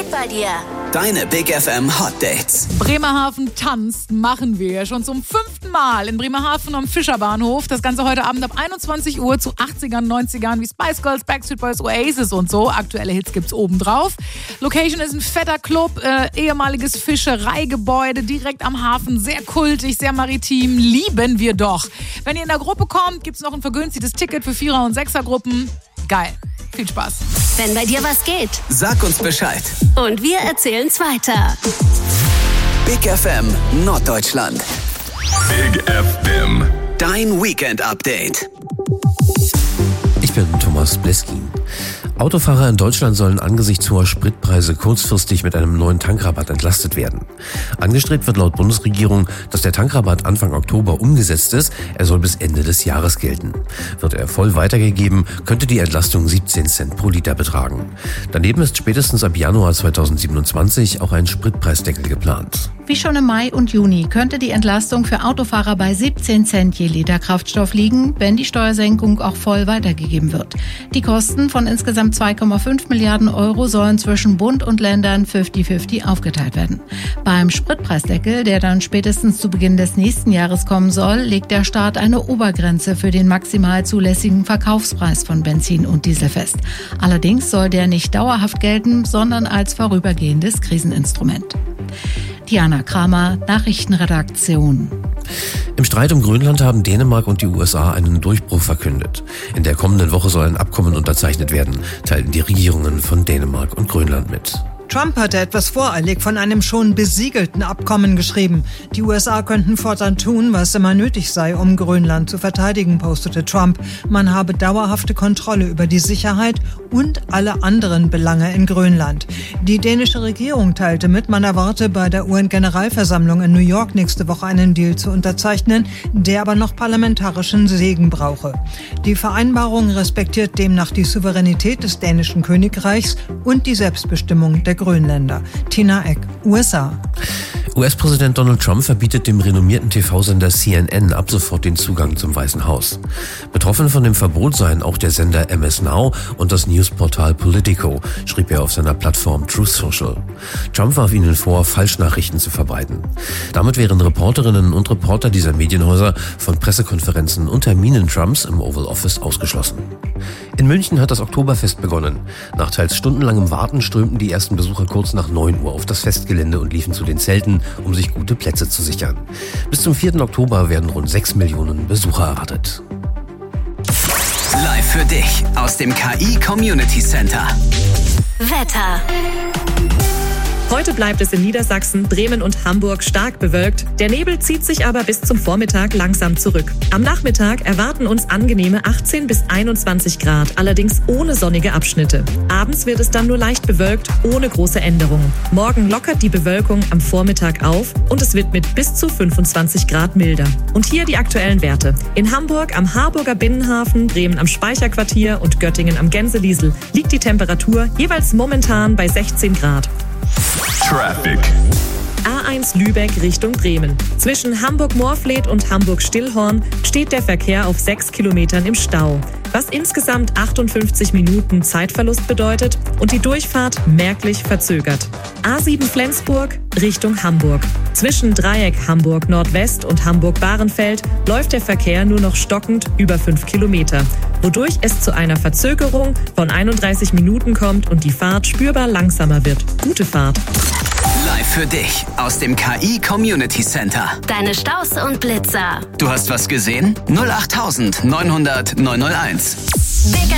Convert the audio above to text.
bei dir. Deine Big FM Hot Dates. Bremerhaven tanzt machen wir schon zum 5. Mal in Bremerhaven am Fischerbahnhof. Das Ganze heute Abend ab 21 Uhr zu 80ern, 90ern wie Spice Girls, Backstreet Boys, Oasis und so. Aktuelle Hits gibt's obendrauf. Location ist ein fetter Club, ehemaliges Fischereigebäude direkt am Hafen. Sehr kultig, sehr maritim. Lieben wir doch. Wenn ihr in der Gruppe kommt, gibt's noch ein vergünstigtes Ticket für 4er- und 6er-Gruppen. Geil. Viel Spaß. Wenn bei dir was geht. Sag uns Bescheid. Und wir erzählen's weiter. Big FM Norddeutschland. Big FM. Dein Weekend-Update. Ich bin Thomas Bleskin. Autofahrer in Deutschland sollen angesichts hoher Spritpreise kurzfristig mit einem neuen Tankrabatt entlastet werden. Angestrebt wird laut Bundesregierung, dass der Tankrabatt Anfang Oktober umgesetzt ist. Er soll bis Ende des Jahres gelten. Wird er voll weitergegeben, könnte die Entlastung 17 Cent pro Liter betragen. Daneben ist spätestens ab Januar 2027 auch ein Spritpreisdeckel geplant. Wie schon im Mai und Juni könnte die Entlastung für Autofahrer bei 17 Cent je Liter Kraftstoff liegen, wenn die Steuersenkung auch voll weitergegeben wird. Die Kosten von insgesamt 2,5 Milliarden Euro sollen zwischen Bund und Ländern 50-50 aufgeteilt werden. Beim Spritpreisdeckel, der dann spätestens zu Beginn des nächsten Jahres kommen soll, legt der Staat eine Obergrenze für den maximal zulässigen Verkaufspreis von Benzin und Diesel fest. Allerdings soll der nicht dauerhaft gelten, sondern als vorübergehendes Kriseninstrument. Diana Kramer, Nachrichtenredaktion. Im Streit um Grönland haben Dänemark und die USA einen Durchbruch verkündet. In der kommenden Woche soll ein Abkommen unterzeichnet werden, teilten die Regierungen von Dänemark und Grönland mit. Trump hatte etwas voreilig von einem schon besiegelten Abkommen geschrieben. Die USA könnten fortan tun, was immer nötig sei, um Grönland zu verteidigen, postete Trump. Man habe dauerhafte Kontrolle über die Sicherheit und alle anderen Belange in Grönland. Die dänische Regierung teilte mit, man erwarte bei der UN-Generalversammlung in New York nächste Woche einen Deal zu unterzeichnen, der aber noch parlamentarischen Segen brauche. Die Vereinbarung respektiert demnach die Souveränität des dänischen Königreichs und die Selbstbestimmung der Grönländer. Tina Eck, USA. US-Präsident Donald Trump verbietet dem renommierten TV-Sender CNN ab sofort den Zugang zum Weißen Haus. Betroffen von dem Verbot seien auch der Sender MS Now und das Newsportal Politico, schrieb er auf seiner Plattform Truth Social. Trump warf ihnen vor, Falschnachrichten zu verbreiten. Damit wären Reporterinnen und Reporter dieser Medienhäuser von Pressekonferenzen und Terminen Trumps im Oval Office ausgeschlossen. In München hat das Oktoberfest begonnen. Nach teils stundenlangem Warten strömten die ersten Besucher kurz nach 9 Uhr auf das Festgelände und liefen zu den Zelten, um sich gute Plätze zu sichern. Bis zum 4. Oktober werden rund 6 Millionen Besucher erwartet. Live für dich aus dem KI Community Center. Wetter. Heute bleibt es in Niedersachsen, Bremen und Hamburg stark bewölkt. Der Nebel zieht sich aber bis zum Vormittag langsam zurück. Am Nachmittag erwarten uns angenehme 18 bis 21 Grad, allerdings ohne sonnige Abschnitte. Abends wird es dann nur leicht bewölkt, ohne große Änderungen. Morgen lockert die Bewölkung am Vormittag auf und es wird mit bis zu 25 Grad milder. Und hier die aktuellen Werte. In Hamburg am Harburger Binnenhafen, Bremen am Speicherquartier und Göttingen am Gänseliesel liegt die Temperatur jeweils momentan bei 16 Grad. Traffic. A1 Lübeck Richtung Bremen. Zwischen Hamburg-Moorfleet und Hamburg-Stillhorn steht der Verkehr auf 6 Kilometern im Stau, was insgesamt 58 Minuten Zeitverlust bedeutet und die Durchfahrt merklich verzögert. A7 Flensburg Richtung Hamburg. Zwischen Dreieck Hamburg Nordwest und Hamburg-Bahrenfeld läuft der Verkehr nur noch stockend über 5 Kilometer, wodurch es zu einer Verzögerung von 31 Minuten kommt und die Fahrt spürbar langsamer wird. Gute Fahrt. Live für dich aus dem KI Community Center. Deine Staus und Blitzer. Du hast was gesehen? 08900 901. Big